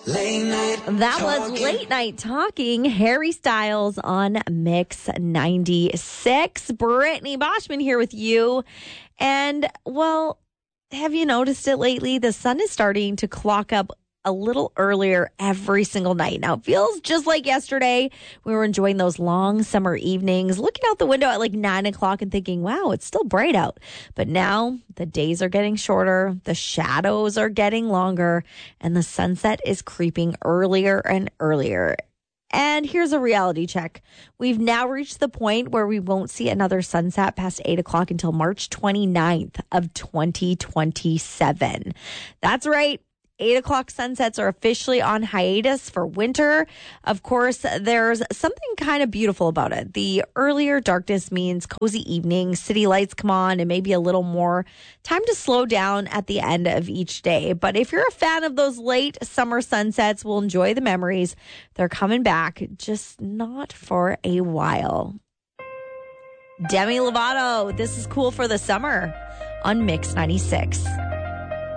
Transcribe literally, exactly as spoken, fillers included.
Late night That was talking. Late Night Talking, Harry Styles on Mix ninety-six. Brittany Boschman here with you. And, well, have you noticed it lately? The sun is starting to clock up a little earlier every single night. Now, it feels just like yesterday. We were enjoying those long summer evenings, looking out the window at like nine o'clock and thinking, wow, it's still bright out. But now the days are getting shorter, the shadows are getting longer, and the sunset is creeping earlier and earlier. And here's a reality check. We've now reached the point where we won't see another sunset past eight o'clock until March twenty-ninth of twenty twenty-seven. That's right. Eight o'clock sunsets are officially on hiatus for winter. Of course, there's something kind of beautiful about it. The earlier darkness means cozy evenings, city lights come on, and maybe a little more time to slow down at the end of each day. But if you're a fan of those late summer sunsets, we'll enjoy the memories. They're coming back, just not for a while. Demi Lovato, this is Cool for the Summer on Mix ninety-six.